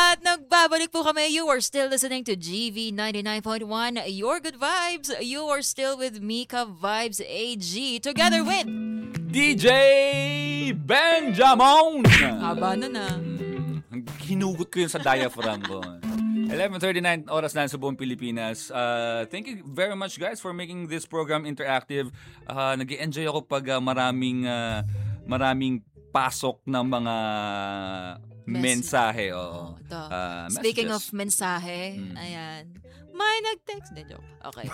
At nagbabalik po kami. You are still listening to GV 99.1, Your Good Vibes. You are still with Mika Vibes AG, together with DJ Benjamin! Haba na. Hinugot ko yun sa diaphragm ko. 11:39 oras na sa buong Pilipinas. Thank you very much guys for making this program interactive. Nag-enjoy ako pag maraming pasok ng mga mensahe. Speaking of mensahe, ayan. May nag-text. Joke. Okay.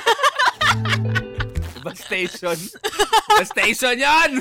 Ba station? Ba station yan!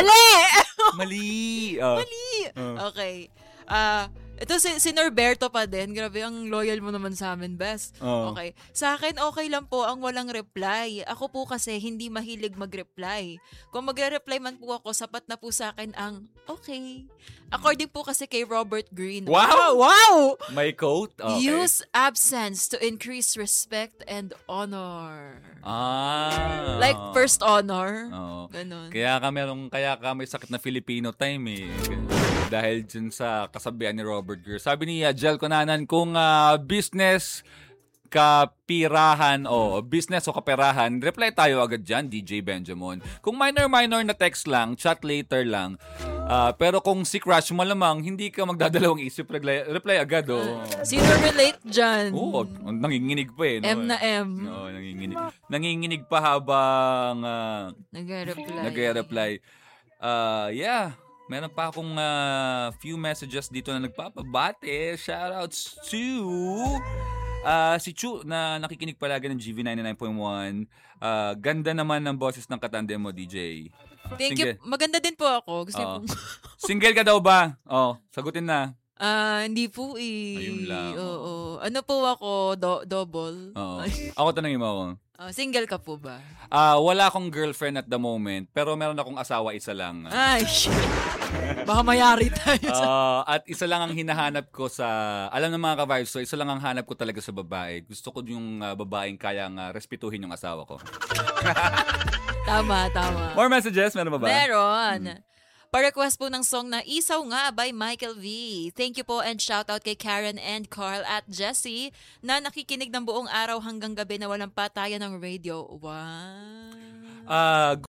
Mali! Okay. Ito si Norberto pa din. Grabe, ang loyal mo naman sa amin, best. Okay. Sa akin, okay lang po ang walang reply. Ako po kasi hindi mahilig mag-reply. Kung magre-reply man po ako, sapat na po sa akin ang okay. According po kasi kay Robert Greene. Wow! May quote? Okay. Use absence to increase respect and honor. Like first honor. Ganon. Kaya ka may sakit na Filipino time eh. Dahil dyan sa kasabihan ni Robert Greene. Sabi ni Jel Conanan, kung business kapirahan o business o kaperahan, reply tayo agad dyan, DJ Benjamin. Kung minor na text lang, chat later lang. Pero kung si crush malamang, hindi ka magdadalawang isip, reply agad. Sino relate dyan? Oo, nanginginig pa eh. No? M na M. Oo, nanginginig. Nanginginig pa habang nagre-reply. Yeah. Meron pa akong few messages dito na nagpapabate. Shoutouts to si Chu na nakikinig palagi ng GV 99.1. Ganda naman ng boses ng katandem mo, DJ. Thank you. Maganda din po ako. Gusto kong... Single ka daw ba? Sagutin na. Hindi po eh. Ayun lang. Oo. Ano po ako? Double? Ako tanongin mo ako. Single ka po ba? Wala akong girlfriend at the moment, pero meron akong asawa, isa lang. Ay, shit. Baka mayari tayo. At isa lang ang hinahanap ko sa, alam ng mga ka-vibes, so isa lang ang hanap ko talaga sa babae. Gusto ko yung babaeng kayang respetuhin yung asawa ko. Tama. More messages? Meron ba? Meron. Pa-request po ng song na Isaw Nga by Michael V. Thank you po and shoutout kay Karen and Carl at Jessie na nakikinig ng buong araw hanggang gabi na walang patayan ng radio. Wow.